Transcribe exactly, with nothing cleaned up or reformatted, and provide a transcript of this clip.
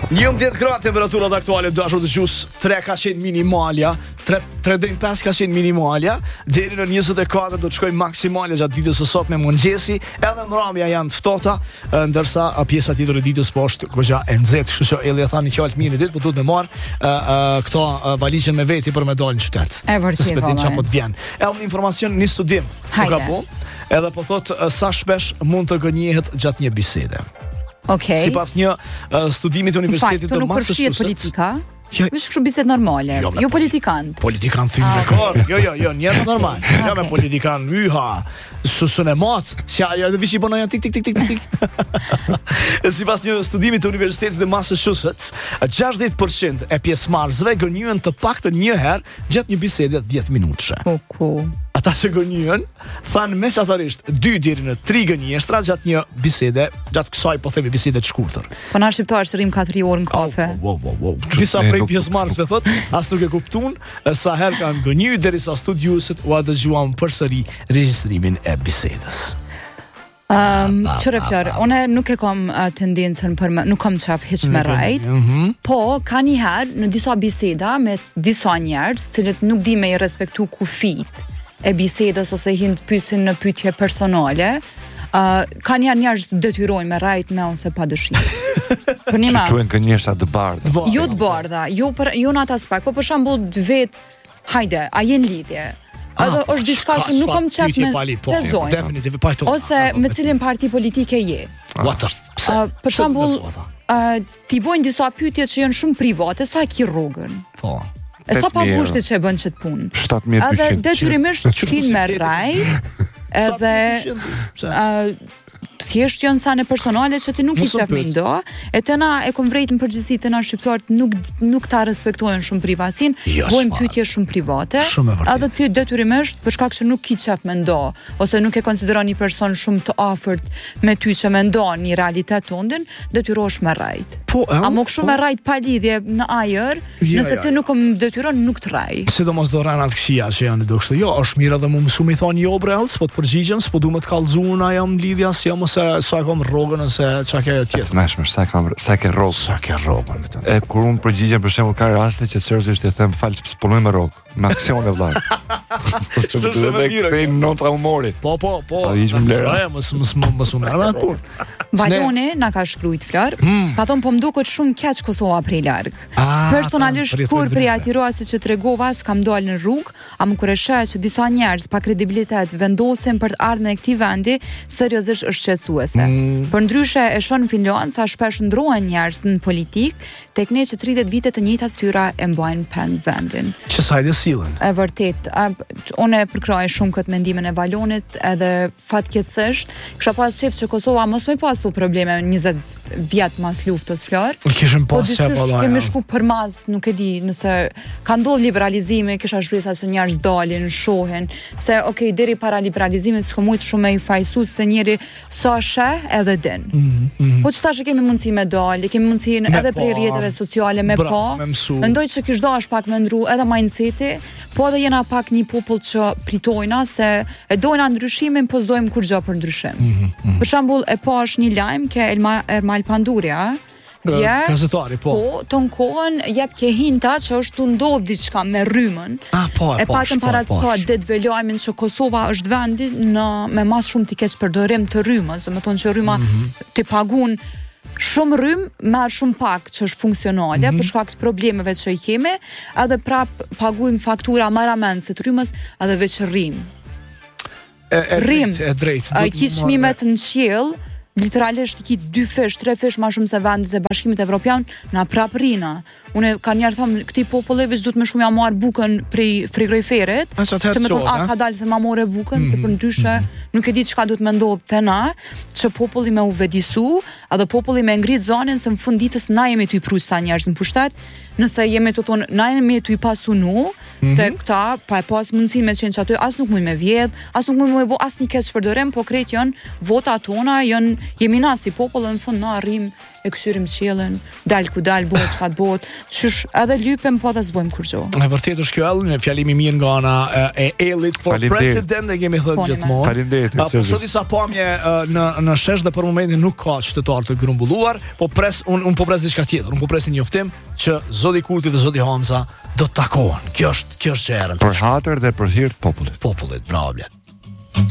njëmbëdhjetë gradë temperaturat aktuale dashur dëgjues, tre ka qenë minimalja, tre deri në pesë ka qenë minimalja, deri në njëzet e katër do të shkojë maksimalja gjatë ditës së sotme mëngjesi, edhe mramja janë të ftohta, ndërsa pjesa tjetër e ditës po është goxha e nxehtë, kështu që Elli e thani fjalë të mirë ditë, po duhet të marr këto valizhen me veti për me dalë në qytet. E vërtetë. S'pedi çapo të vjen. Edhe një informacion një studim. Ka po. Edhe po thot sa shpesh mund të gënjehet gjatë një bisede. Okej. Sipas një uh, studimi të Universitetit të Massachusetts. Politika. Jo, është kështu bisedë normale. Jo, jo politikan. Politikan thim rekord. Jo, jo, jo, një normal. Okay. Jo me politikan yha. Susën e mat. Si ajo do vishi bonoja tik tik tik tik tik. Sipas një studimi të Universitetit të Massachusetts, gjashtëdhjetë përqind e pjesëmarrësve gënjyen të paktën një herë gjatë një bisede dhjetë minutëshe. Ku. Ata që gënjyen thanë mesatarisht dy deri në tre gënjeshtra gjatë një bisede, gjatë kësaj po themi bisede të shkurtër. Po na shqiptarë shërim katër orë në kafe. Wow, wow, wow. Disa prej pjesëmarrësve thotë, as nuk e kuptuan sa herë kanë gënjur derisa studiuesit u dëgjuan përsëri regjistrimin e bisedës. Um, Qëre Flor, une nuk e kam uh, tendencën për me, nuk kam qaf hiq me rajt, mm-hmm. po ka njëherë në disa biseda me disa njerës, cilët nuk di me i respektu kufit e bisedës ose hin të pyesin në pyetje personale, uh, ka njerë njerës detyrojnë me rajt me ose pa dëshirë. Për një Që quhen gënjeshtra të bardha. Jo të bardha, jo, për, jo në atë aspekt, po për shembull të vet, hajde, a jenë lidhje? Edhe është diçka që nuk kam qef me pezojnë. Definitiv pa këto. Ose me cilin parti politike je. Water. Uh, për shembull, uh, ti bojnë disa pyetje që janë shumë private, sa e ki rrogën. Po. E sa pagushtit që e bën çet punë. shtatë mijë Edhe detyrimisht shkin me raj, edhe uh, thjesht janë sa në personale që ti nuk i qef me ndo, e të na e kom vrejt në përgjithësi të na shqiptarët nuk, nuk ta respektojnë shumë privatsin, bojnë pyetje shumë private, edhe ti detyrimisht për shkak që nuk i qef me ndo, ose nuk e konsideron një person shumë të afërt me ty që me ndo një realitet tondin, detyrosh me rajt. Po, a më kështu me rajt pa lidhje në ajër, ja, nëse ja, ti nuk më detyron, nuk të raj. Sidomos do ranat këqija që janë do kështu. Jo, është mirë edhe më mësu me thonë jo brell, s'po të përgjigjem, s'po du me të kallëzuar na jam lidhja, si jam ose sa kam rrogën ose çka ke tjetër. Mëshme, sa kam sa ke rrogë. Sa ke rrogën me të. E kur unë përgjigjem për shembull ka raste që seriozisht i them fal, s'punoj me rrogë. Me aksion e vllaj. Këtë nota humori. Po, po, po. Po ishim lera. Ja, mos mos mos u merr atë punë. Baloni na ka shkruajt Flor. Ka thonë po më duket shumë keq Kosova prej larg. Personalisht kur prej atij rasti që tregova s'kam dalë në rrugë, a më kur e sheh që disa njerëz pa kredibilitet vendosen për të ardhur në këtë vendi, seriozisht është shqetësuese. Për ndryshe e shoh në Finland sa shpesh ndrohen njerëz në politik, tek ne që tridhjetë vite të njëjtat fytyra e mbajnë pend vendin. Që sa i sillen. E vërtet, unë e përkraj shumë këtë mendimin e Balonit, edhe fatkeqësisht kisha pas qef që Kosova mos më pas tu probleme njëzet vjet mas luftës Flor. Kishim pas po çfarë po. Kemi shku për mas, nuk e di, nëse ka ndodhur liberalizimi, kisha shpresa që njerëz dalin, shohin se okay, deri para liberalizimit s'ka shumë shumë i fajsu se njëri sa sheh edhe din. Mm -hmm. Po çfarë kemi mundësi me dalë, kemi mundësinë edhe prej rrjeteve sociale me pa. Mendoj që kish dash pak me ndru edhe mindseti, po edhe jena pak një popull që pritojna se e dojna ndryshimin, po zdojmë kur gjë për ndryshim. Mm -hmm. Për shembull, e pa është një lajm ke Elma, Ermal Panduria, dje, gazetari, po. Po, ton kohën jep ke hinta që është tu ndodh diçka me rrymën. Ah, po, e po, patëm para të thotë ditëve lajmin që Kosova është vendi në me mas shumë të keq përdorim të rrymës, do të thonë që rryma mm -hmm. ti pagun shumë rrym, merr shumë pak që është funksionale, mm -hmm. për shkak të problemeve që i kemi, edhe prap paguajmë faktura marramendse të rrymës, edhe veç rrym. E, e rrym. E drejt. Ai ki çmimet në qiell, literalisht ki dy fish, tre fish ma shumë se vendet e Bashkimit Evropian, na prap rrina. Unë kanë njerë thëmë, këti populli veç du të me shumë ja marë bukën prej frigoriferit, që me thonë, a ka dalë se ma more bukën, mm -hmm. se për ndryshe, mm -hmm. nuk e di çka duhet me ndodhë të na, që populli me u vedisu, edhe populli me ngrit zonin, se në fund ditës na jemi të i prush sa njerës në pushtet, nëse jemi të thonë, na jemi të i pasunu, mm -hmm. se këta, pa e pas mundësin me qenë që aty, as nuk muj me vjedh, as nuk muj me bo as një keq përdorim, po krejt janë, vota tona janë jemi na si popull, në fund na arrim e ksyrim qiellin, dal ku dal, bëhet çka bëhet. Qysh edhe lypem po ta zbojmë kur gjë. E vërtet është kjo Ellin, fjalimi mirë nga ana e Ellit, por president e kemi thënë gjithmonë. Faleminderit. Po sot disa pamje në në shesh dhe për momentin nuk ka qytetar të grumbulluar, po pres un un po pres diçka tjetër. Un po pres një njoftim që zoti Kurti dhe zoti Hamza do të takohen. Kjo është kjo është që erën. Për hatër dhe për hir të popullit. Popullit, bravo.